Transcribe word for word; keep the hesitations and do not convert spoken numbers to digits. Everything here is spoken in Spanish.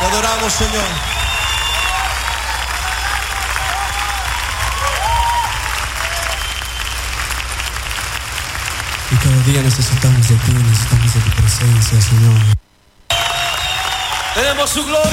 adoramos, Señor. Y cada día necesitamos de ti, necesitamos de tu presencia, Señor. Tenemos su gloria.